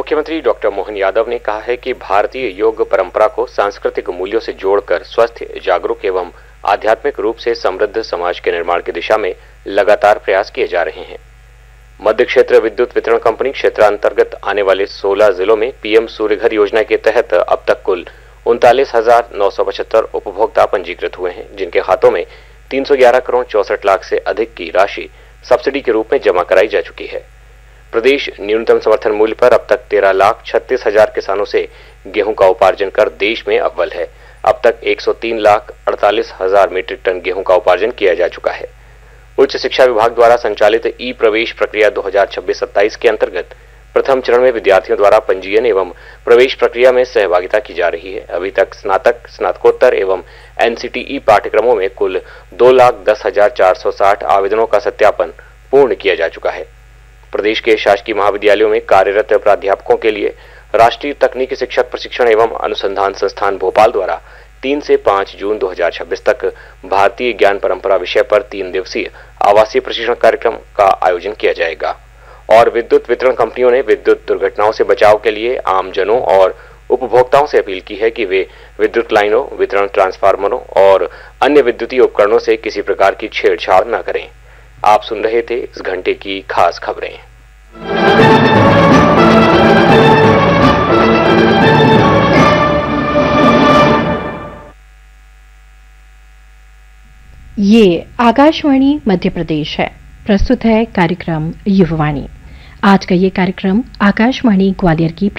मुख्यमंत्री डॉक्टर मोहन यादव ने कहा है कि भारतीय योग परंपरा को सांस्कृतिक मूल्यों से जोड़कर स्वस्थ, जागरूक एवं आध्यात्मिक रूप से समृद्ध समाज के निर्माण की दिशा में लगातार प्रयास किए जा रहे हैं। मध्य क्षेत्र विद्युत वितरण कंपनी क्षेत्रांतर्गत आने वाले 16 जिलों में पीएम सूर्यघर योजना के तहत अब तक कुल 39,975 उपभोक्ता पंजीकृत हुए हैं, जिनके खातों में 311 करोड़ 64 लाख से अधिक की राशि सब्सिडी के रूप में जमा कराई जा चुकी है। प्रदेश न्यूनतम समर्थन मूल्य पर अब तक 13,36,000 किसानों से गेहूं का उपार्जन कर देश में अव्वल है। अब तक 103,48,000 मीट्रिक टन गेहूं का उपार्जन किया जा चुका है। उच्च शिक्षा विभाग द्वारा संचालित ई प्रवेश प्रक्रिया 2026-27 के अंतर्गत प्रथम चरण में विद्यार्थियों द्वारा पंजीयन एवं प्रवेश प्रक्रिया में सहभागिता की जा रही है। अभी तक स्नातक, स्नातकोत्तर एवं एनसीटीई पाठ्यक्रमों में कुल 2,10,460 आवेदनों का सत्यापन पूर्ण किया जा चुका है। प्रदेश के शासकीय महाविद्यालयों में कार्यरत प्राध्यापकों के लिए राष्ट्रीय तकनीकी शिक्षक प्रशिक्षण एवं अनुसंधान संस्थान भोपाल द्वारा 3 से 5 जून 2026 तक भारतीय ज्ञान परंपरा विषय पर 3 दिवसीय आवासीय प्रशिक्षण कार्यक्रम का आयोजन किया जाएगा। और विद्युत वितरण कंपनियों ने विद्युत दुर्घटनाओं से बचाव के लिए आमजनों और उपभोक्ताओं से अपील की है कि वे विद्युत लाइनों, वितरण ट्रांसफार्मरों और अन्य विद्युतीय उपकरणों से किसी प्रकार की छेड़छाड़ न करें। आप सुन रहे थे इस घंटे की खास खबरें। ये आकाशवाणी मध्य प्रदेश है। प्रस्तुत है कार्यक्रम युववाणी। आज का ये कार्यक्रम आकाशवाणी ग्वालियर की